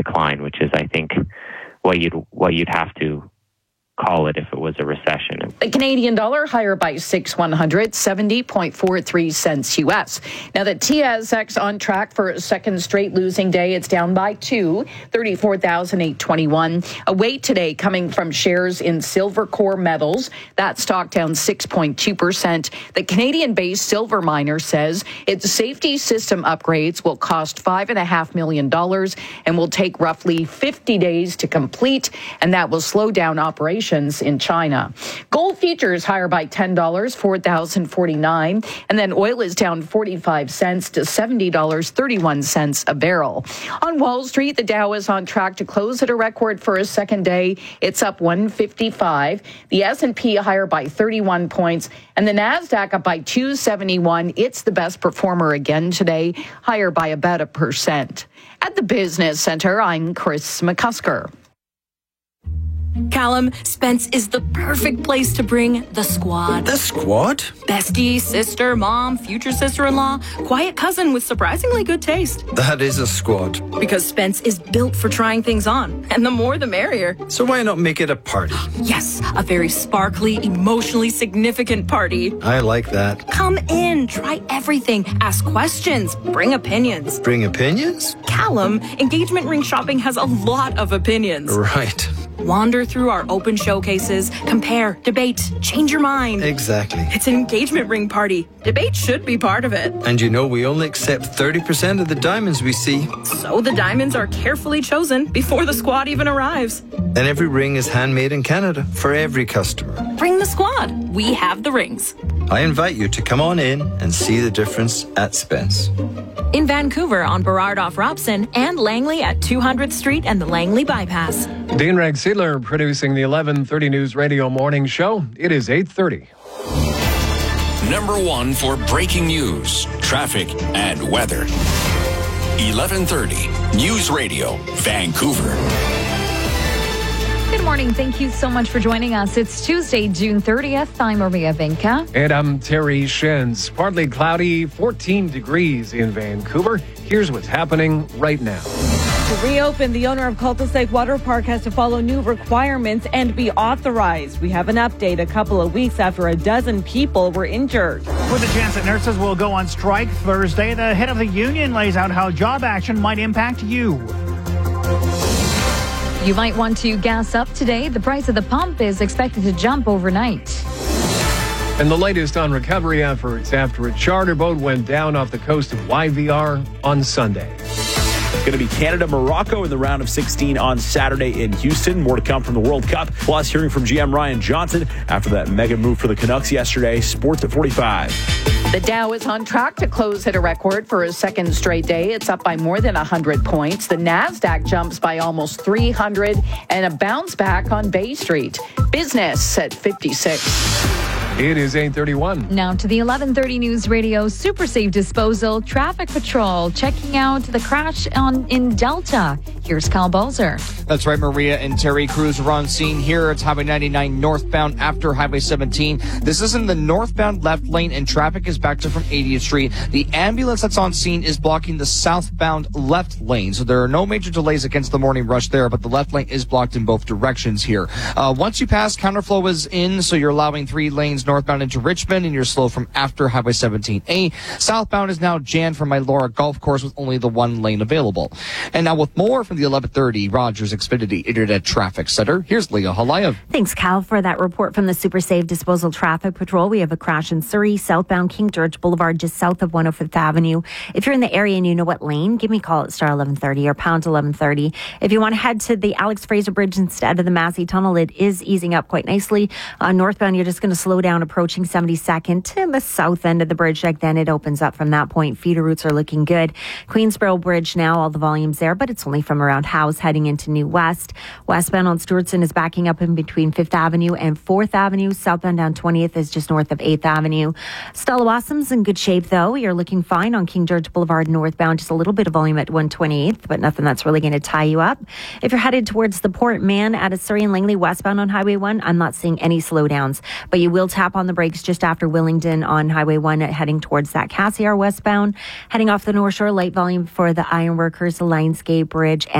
decline, which is, I think, what you'd have to call it if it was a recession. The Canadian dollar higher by 6/100, 70.43 cents U.S. Now the TSX on track for a second straight losing day. It's down by 2, 34,821. A weight today coming from shares in Silver Core Metals. That stock down 6.2%. The Canadian-based silver miner says its safety system upgrades will cost $5.5 million and will take roughly 50 days to complete, and that will slow down operations in China. Gold futures higher by $10, 4,049, and then oil is down 45 cents to $70.31 a barrel. On Wall Street, the Dow is on track to close at a record for a second day. It's up 155. The S&P higher by 31 points, and the Nasdaq up by 271. It's the best performer again today, higher by about 1%. At the Business Center, I'm Chris McCusker. Callum, Spence is the perfect place to bring the squad. The squad? Bestie, sister, mom, future sister-in-law, quiet cousin with surprisingly good taste. That is a squad. Because Spence is built for trying things on, and the more the merrier. So why not make it a party? Yes, a very sparkly, emotionally significant party. I like that. Come in, try everything, ask questions, bring opinions. Bring opinions? Callum, engagement ring shopping has a lot of opinions. Right. Wander through our open showcases, compare, debate, change your mind. Exactly. It's an engagement ring party. Debate should be part of it. And you know we only accept 30% of the diamonds we see. So the diamonds are carefully chosen before the squad even arrives. And every ring is handmade in Canada for every customer. Bring the squad. We have the rings. I invite you to come on in and see the difference at Spence. In Vancouver on Burrard off Robson and Langley at 200th Street and the Langley Bypass. Dean Reg-Seidler producing the 11:30 News Radio Morning Show. It is 8:30. Number one for breaking news, traffic, and weather. 11:30 News Radio, Vancouver. Good morning. Thank you so much for joining us. It's Tuesday, June 30th. I'm Maria Vinca. And I'm Terry Shins. Partly cloudy, 14 degrees in Vancouver. Here's what's happening right now. To reopen, the owner of Cul-de-Sac Water Park has to follow new requirements and be authorized. We have an update a couple of weeks after a dozen people were injured. With a chance that nurses will go on strike Thursday, the head of the union lays out how job action might impact you. You might want to gas up today. The price of the pump is expected to jump overnight. And the latest on recovery efforts after a charter boat went down off the coast of YVR on Sunday. Going to be Canada-Morocco in the round of 16 on Saturday in Houston. More to come from the World Cup. Plus, hearing from GM Ryan Johnson after that mega move for the Canucks yesterday. Sports at 45. The Dow is on track to close at a record for a second straight day. It's up by more than 100 points. The Nasdaq jumps by almost 300 and a bounce back on Bay Street. Business at 56. It is 8:31. Now to the 11:30 News Radio Super Safe Disposal Traffic Patrol checking out the crash in Delta. Here's Kyle Balzer. That's right, Maria and Terry. Crews are on scene here. It's Highway 99 northbound after Highway 17. This is in the northbound left lane and traffic is backed up from 80th Street. The ambulance that's on scene is blocking the southbound left lane. So there are no major delays against the morning rush there, but the left lane is blocked in both directions here. Once you pass, counterflow is in, so you're allowing 3 lanes northbound into Richmond, and you're slow from after Highway 17A. Southbound is now jammed from Laura Golf Course with only the 1 lane available. And now with more from the 11:30 Rogers Xfinity Internet Traffic Center, here's Leah Halayev. Thanks, Cal, for that report from the Super Safe Disposal Traffic Patrol. We have a crash in Surrey, southbound King George Boulevard, just south of 105th Avenue. If you're in the area and you know what lane, give me a call at star 1130 or pound 1130. If you want to head to the Alex Fraser Bridge instead of the Massey Tunnel, it is easing up quite nicely. Northbound, you're just going to slow down approaching 72nd to the south end of the bridge deck. Then it opens up from that point. Feeder routes are looking good. Queensboro Bridge now, all the volumes there, but it's only from around House heading into New West. Westbound on Stewartson is backing up in between 5th Avenue and 4th Avenue. Southbound down 20th is just north of 8th Avenue. Stella Wassom's in good shape, though. You're looking fine on King George Boulevard northbound. Just a little bit of volume at 128th, but nothing that's really going to tie you up. If you're headed towards the Port Man out of Surrey and Langley westbound on Highway 1, I'm not seeing any slowdowns, but you will tap on the brakes just after Willingdon on Highway 1 heading towards that Cassiar westbound. Heading off the North Shore, light volume for the Ironworkers, the Lionsgate Bridge,